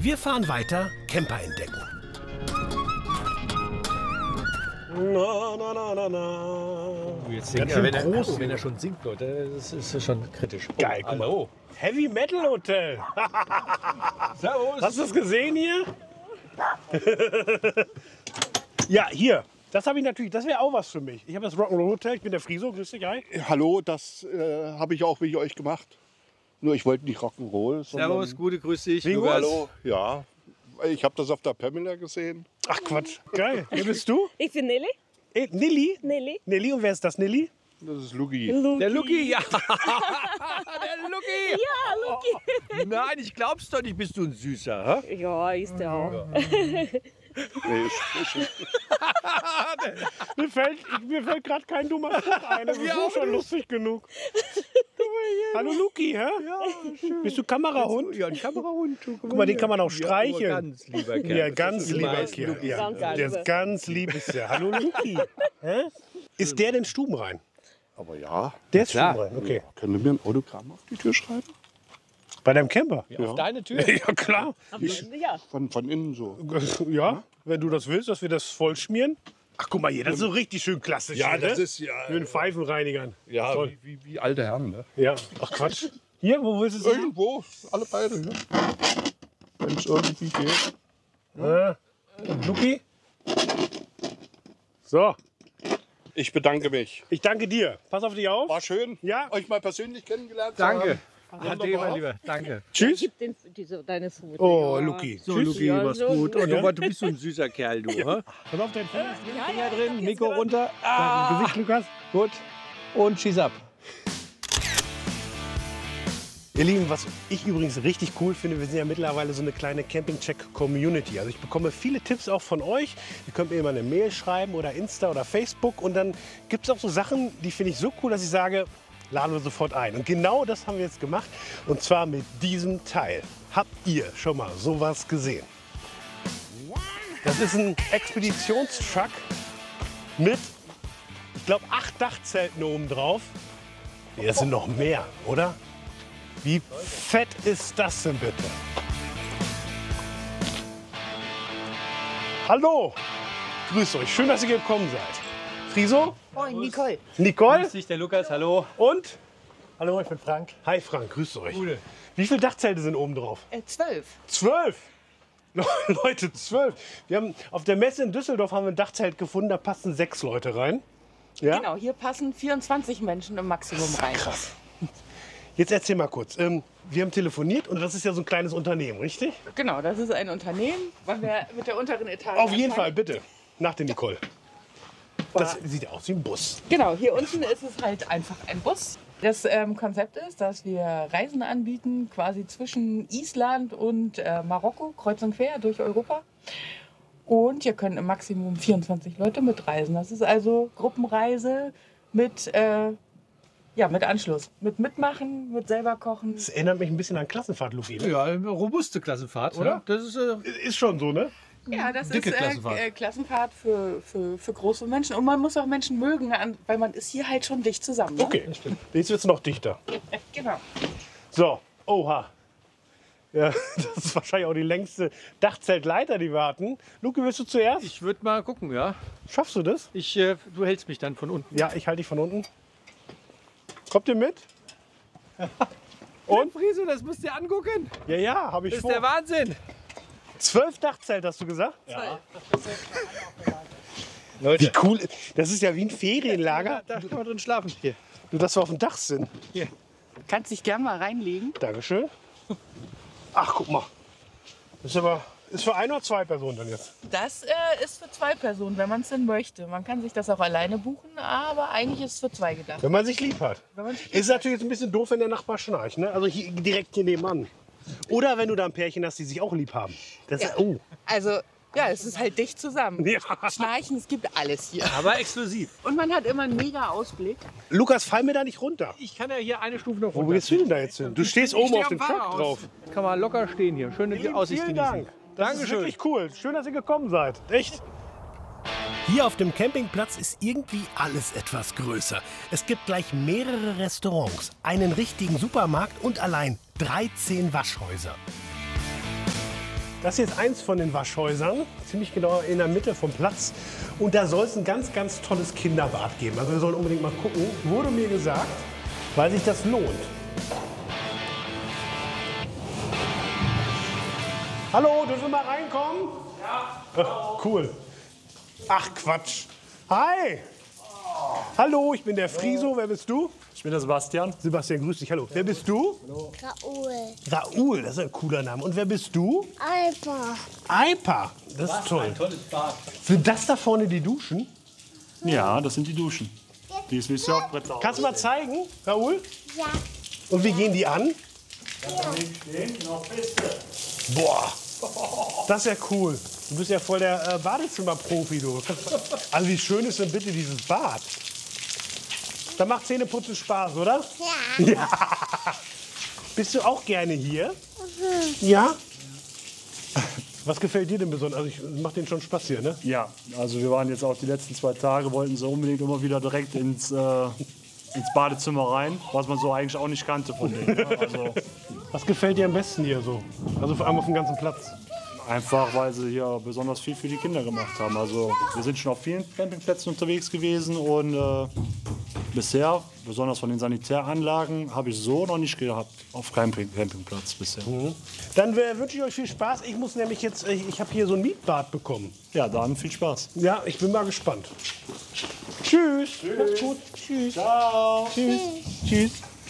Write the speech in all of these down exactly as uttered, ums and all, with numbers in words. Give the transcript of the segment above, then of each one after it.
Wir fahren weiter, Camper entdecken. Na, na, na, na, na. Jetzt singt Ganz er, schön wenn, er, groß. wenn er schon singt, Leute, das ist schon kritisch. Geil, guck mal. Hallo. Heavy Metal Hotel. Servus. Hast du das gesehen hier? Ja, hier. Das habe ich natürlich, das wäre auch was für mich. Ich habe das Rock'n'Roll Hotel, ich bin der Friso, grüß dich, hi. Hallo, das äh, habe ich auch wegen euch gemacht. Nur ich wollte nicht Rock'n'Roll. Servus, gute, grüß dich. Wie Lukas. Hallo, ja. Ich habe das auf der Pamela gesehen. Ach Quatsch, geil. Wer bist du? Ich bin Nelly. Eh, Nilly? Nelly. Nilly, und wer ist das, Nilly? Das ist Lugi. Der Luki, ja. Der Luki. Ja, Luki. Nein, ich glaub's doch nicht, bist du ein Süßer. Hä? Ja, ist der auch. Nee, ist, ist, Mir fällt, ich, mir fällt gerade kein dummer Spruch ein. Das ist so schon lustig genug. Hallo Luki, hä? Ja, schön. Bist du Kamerahund? Ja, ein Kamerahund. Guck mal, den kann man auch Ja, aber streicheln. ganz lieber Kerl. Ja, ganz Du lieber meinst Kerl. Luki. Ja, Ganz der liebe. ist ganz lieb ist der. Hallo Luki. Hä? Ist der denn stubenrein? aber ja, Der ist Klar. stubenrein, okay. können Sie mir ein Autogramm auf die Tür schreiben? Bei deinem Camper? Ja, auf deine Tür. Ja, klar. Ja. Von, von innen so. Ja, wenn du das willst, dass wir das vollschmieren. Ach, guck mal hier, das ist so richtig schön klassisch. Ja, hier, das ne? ist ja. Mit den Pfeifenreinigern. Ja, Toll. wie, wie, wie alte Herren, ne? Ja, ach Quatsch. Hier, wo willst du es hin? Irgendwo, alle beide, ne? Wenn es irgendwie geht. Äh, Luki? So, Ich bedanke mich. ich danke dir. Pass auf dich auf. War schön, Ja. euch mal persönlich kennengelernt zu Danke. haben. Ade, mein Lieber. Danke. Tschüss. Gib den, diese, deine Foto. Oh, ja. Luki. So, Tschüss. Luki, Ja, mach's so gut. gut. Und Ja. du, du bist so ein süßer Kerl, du. Hä? Pass auf dein Finger. Ja, ja, Drin, jetzt Mikro gerade. runter. Ah. Ah, Gesicht, Lukas. gut. Und schieß ab. Ihr Lieben, was ich übrigens richtig cool finde, wir sind ja mittlerweile so eine kleine Camping-Check-Community. Also ich bekomme viele Tipps auch von euch. Ihr könnt mir immer eine Mail schreiben oder Insta oder Facebook. Und dann gibt es auch so Sachen, die finde ich so cool, dass ich sage, laden wir sofort ein. Und genau das haben wir jetzt gemacht. Und zwar mit diesem Teil. Habt ihr schon mal sowas gesehen? Das ist ein Expeditionstruck mit, ich glaube, acht Dachzelten oben drauf. Nee, das sind noch mehr, oder? Wie fett ist das denn bitte? Hallo, grüßt euch, schön, dass ihr gekommen seid. Friso, Moin, Nicole. Nicole Grüß dich, der Lukas. Hallo. und? Hallo, ich bin Frank. Hi Frank, grüßt euch. Gute. Wie viele Dachzelte sind oben drauf? Äh, zwölf. Zwölf! Leute, zwölf. Wir haben auf der Messe in Düsseldorf haben wir ein Dachzelt gefunden, da passen sechs Leute rein. Ja? Genau, hier passen vierundzwanzig Menschen im Maximum rein. Krass. Jetzt erzähl mal kurz. Ähm, wir haben telefoniert und das ist ja so ein kleines Unternehmen, richtig? Genau, das ist ein Unternehmen. Wollen wir mit der unteren Etage Auf jeden anfangen? Fall, bitte. Nach der Nicole. Das sieht ja aus wie ein Bus. Genau, hier unten ist es halt einfach ein Bus. Das ähm, Konzept ist, dass wir Reisen anbieten, quasi zwischen Island und äh, Marokko, kreuz und quer durch Europa. Und hier können im Maximum vierundzwanzig Leute mitreisen. Das ist also Gruppenreise mit, äh, ja, mit Anschluss. Mit Mitmachen, mit selber kochen. Das erinnert mich ein bisschen an Klassenfahrt, Lufi. Ne? Ja, eine robuste Klassenfahrt, oder? Das ist äh, Ist schon so, ne? Ja, das Dicke ist äh, Klassenfahrt. äh, Klassenfahrt für, für, für große Menschen. Und man muss auch Menschen mögen, an- weil man ist hier halt schon dicht zusammen. Ne? Okay, jetzt wird es noch dichter. Genau. So, oha. Ja, das ist wahrscheinlich auch die längste Dachzeltleiter, die wir hatten. Luki, willst du zuerst? ich würde mal gucken, ja. Schaffst du das? Ich, äh, du hältst mich dann von unten. Ja, ich halte dich von unten. Kommt ihr mit? Und Friso, das musst du dir angucken. Ja, ja, habe ich Das ist vor. der Wahnsinn. Zwölf Dachzelt, hast du gesagt? Leute, Wie cool. Das ist ja wie ein Ferienlager. da kann man drin schlafen. Hier. Nur, dass wir auf dem Dach sind. Kannst dich gern mal reinlegen. Dankeschön. Ach, guck mal. Das ist aber ist für ein oder zwei Personen dann jetzt. Das äh, ist für zwei Personen, wenn man es denn möchte. Man kann sich das auch alleine buchen, aber eigentlich ist es für zwei gedacht. Wenn man sich lieb hat. Wenn man sich Ist natürlich jetzt ein bisschen doof, wenn der Nachbar schnarcht. Ne? Also hier, direkt hier nebenan. Oder wenn du da ein Pärchen hast, die sich auch lieb haben. Das ist, oh. Also, ja, es ist halt dicht zusammen. Ja. Schnarchen, es gibt alles hier. Aber exklusiv. Und man hat immer einen mega Ausblick. Lukas, fall mir da nicht runter. Ich kann ja hier eine Stufe noch Wo runter. gehst du denn da jetzt hin? Du stehst oben stehe auf am dem Truck Fahrerhaus. drauf. Kann man locker stehen hier. Schöne Lieben, Aussicht vielen genießen. Dank. Das ist Dankeschön. wirklich cool. Schön, dass ihr gekommen seid. Echt. Hier auf dem Campingplatz ist irgendwie alles etwas größer. Es gibt gleich mehrere Restaurants, einen richtigen Supermarkt und allein dreizehn Waschhäuser. Das ist jetzt eins von den Waschhäusern, ziemlich genau in der Mitte vom Platz. Und da soll es ein ganz, ganz tolles Kinderbad geben. Also wir sollen unbedingt mal gucken, wurde mir gesagt, weil sich das lohnt. Hallo, dürfen wir mal reinkommen? Ja. Ach, cool. Ach, Quatsch. Hi. Hallo, ich bin der Friso. Wer bist du? Ich bin der Sebastian. Sebastian, grüß dich. Hallo. Wer bist du? Raoul. Raoul, das ist ein cooler Name. Und wer bist du? Alpa. Alpa. Das ist toll. Ein tolles Bad. Sind das da vorne die Duschen? Ja, das sind die Duschen. Die ist wie Surfbrett. Kannst du mal zeigen, Raoul? Ja. Und wie gehen die an? Boah, das ist ja cool. Du bist ja voll der äh, Badezimmer-Profi, du. Also wie schön ist denn bitte dieses Bad? Da macht Zähneputzen Spaß, oder? Ja. Ja. Bist du auch gerne hier? Mhm. Ja? Was gefällt dir denn besonders? Also ich macht den schon Spaß hier, ne? Ja, also wir waren jetzt auch die letzten zwei Tage, wollten so unbedingt immer wieder direkt ins, äh, ins Badezimmer rein, was man so eigentlich auch nicht kannte von denen. Ne? Also Was gefällt dir am besten hier so? Also vor allem auf dem ganzen Platz. einfach, weil sie hier besonders viel für die Kinder gemacht haben. Also wir sind schon auf vielen Campingplätzen unterwegs gewesen und äh, bisher, besonders von den Sanitäranlagen, habe ich so noch nicht gehabt auf keinem Campingplatz bisher. Mhm. Dann äh, wünsche ich euch viel Spaß. Ich muss nämlich jetzt, ich, ich habe hier so ein Mietbad bekommen. Ja, dann viel Spaß. Ja, ich bin mal gespannt. Tschüss. Tschüss. Macht's gut. Tschüss. Ciao. Tschüss. Tschüss.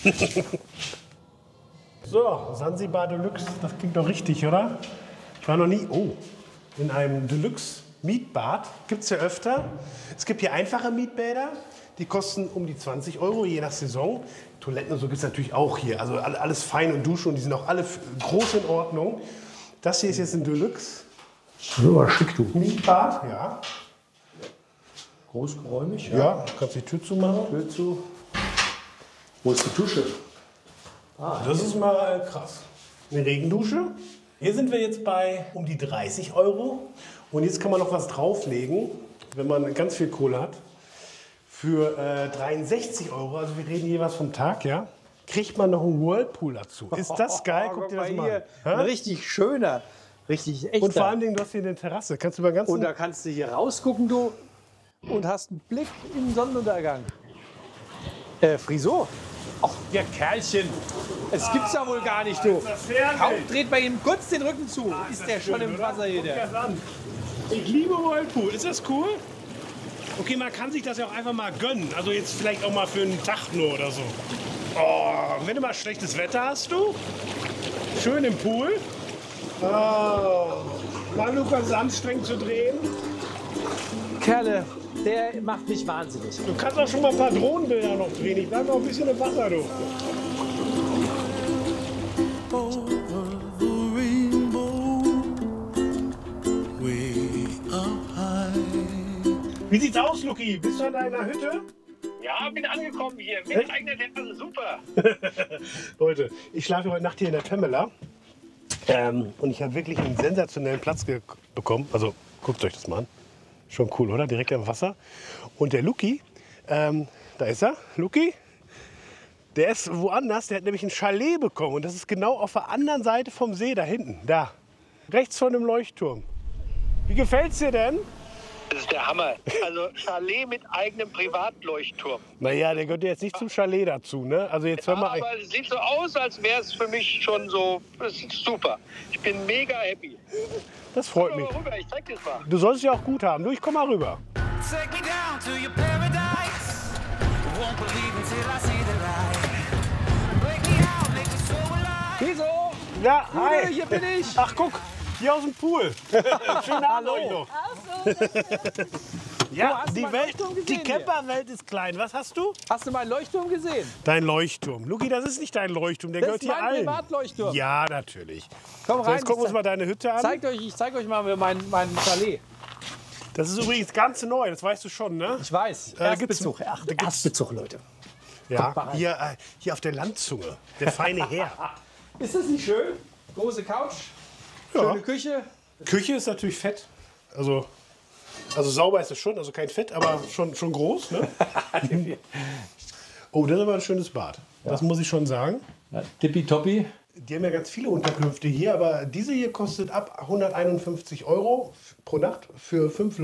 So, Sansibar Deluxe, das klingt doch richtig, oder? Ich war noch nie, oh, in einem Deluxe-Mietbad. Gibt es ja öfter. Es gibt hier einfache Mietbäder, die kosten um die zwanzig Euro, je nach Saison. Toiletten und so gibt es natürlich auch hier. Also alles fein und Dusche und die sind auch alle groß in Ordnung. Das hier ist jetzt ein Deluxe. So, schick du. Mietbad, ja. Großgeräumig, Ja, ja, kannst die Tür zumachen. Tür zu. Wo ist die Dusche? Ah, das ist mal äh, krass. Eine Regendusche. Hier sind wir jetzt bei um die dreißig Euro. Und jetzt kann man noch was drauflegen, wenn man ganz viel Kohle hat. Für äh, dreiundsechzig Euro, also wir reden jeweils vom Tag, ja, kriegt man noch einen Whirlpool dazu. Ist das geil? Guck dir das mal an. Ein richtig schöner, richtig echter. Und vor allen Dingen, du hast hier eine Terrasse. Kannst du mal ganz Und da kannst du hier rausgucken, du, und hast einen Blick in den Sonnenuntergang. Äh, Friso? Ach, der Kerlchen. Es gibt's ja wohl gar nicht, du. Kaum dreht bei ihm kurz den Rücken zu. Ist der schon im Wasser hier, der. Ich liebe Whirlpool. Ist das cool? Okay, man kann sich das ja auch einfach mal gönnen. Also jetzt vielleicht auch mal für einen Tag nur oder so. Oh, wenn du mal schlechtes Wetter hast, du. Schön im Pool. Oh. Mal Lukas, ist anstrengend zu drehen. Kerle, der macht mich wahnsinnig. Du kannst auch schon mal ein paar Drohnenbilder noch drehen. Ich bleib noch ein bisschen im Wasser, du. Wie sieht's aus, Luki? Bist du an deiner Hütte? Ja, bin angekommen hier. Mit eigener Terrasse, super. Leute, ich schlafe heute Nacht hier in der Pamela. Ähm, und ich habe wirklich einen sensationellen Platz bekommen. Also, guckt euch das mal an. Schon cool, oder? Direkt am Wasser. Und der Luki, ähm, da ist er, Luki. Der ist woanders, der hat nämlich ein Chalet bekommen. Und das ist genau auf der anderen Seite vom See, da hinten. Da, rechts von dem Leuchtturm. Wie gefällt's dir denn? Das ist der Hammer. Also Chalet mit eigenem Privatleuchtturm. Naja, der gehört jetzt nicht zum Chalet dazu, ne? Also jetzt hör mal. Aber es sieht so aus, als wäre es für mich schon so. Das ist super. Ich bin mega happy. Das freut Komm mich. mal rüber, ich zeig dir das mal. Du sollst es ja auch gut haben. Du, ich komm mal rüber. Take me down to your paradise. Won't believe until I see the light. Break me out, make me so alive. Wieso? Ja, hi. Hier bin ich. Ach, guck, hier aus dem Pool. Schönen Abend euch noch. Ja, hast du die meinen Welt, Leuchtturm gesehen die hier? Camperwelt ist klein. Was hast du? Hast du meinen Leuchtturm gesehen? Dein Leuchtturm. Luki, das ist nicht dein Leuchtturm, der Das gehört ist hier mein allen. Privatleuchtturm. Ja, natürlich. Komm So, rein. jetzt gucken wir uns mal deine Hütte an. Zeigt euch, ich zeige euch mal mein, mein Chalet. Das ist übrigens ganz neu, das weißt du schon, ne? Ich weiß. Äh, Erstbezug. gibt's- Ach, da gibt's- Erstbezug, Leute. Ja, mal rein. hier, äh, hier auf der Landzunge, der feine Herr. Ist das nicht schön? Große Couch, Ja. schöne Küche. Küche ist natürlich fett. Also, also sauber ist es schon, also kein Fett, aber schon, schon groß. Ne? Oh, das ist aber ein schönes Bad. Das muss ich schon sagen. Ja, tippitoppi. Die haben ja ganz viele Unterkünfte hier, aber diese hier kostet ab hunderteinundfünfzig Euro pro Nacht für fünf Leute.